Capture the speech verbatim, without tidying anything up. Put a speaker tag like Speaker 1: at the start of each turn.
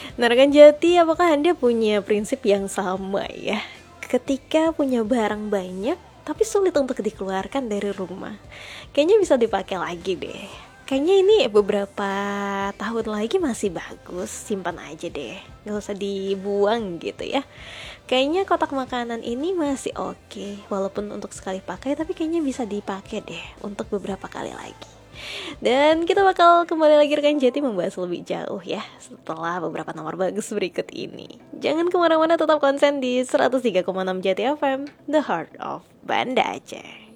Speaker 1: Nah, rekan Jati, apakah Anda punya prinsip yang sama ya? Ketika punya barang banyak, tapi sulit untuk dikeluarkan dari rumah, kayaknya bisa dipakai lagi deh. Kayaknya ini beberapa tahun lagi masih bagus, simpan aja deh, nggak usah dibuang gitu ya. Kayaknya kotak makanan ini masih oke, walaupun untuk sekali pakai, tapi kayaknya bisa dipakai deh untuk beberapa kali lagi. Dan kita bakal kembali lagi rekan Jati membahas lebih jauh ya setelah beberapa nomor bagus berikut ini. Jangan kemana-mana, tetap konsen di seratus tiga koma enam Jati F M, The Heart of Banda Aceh.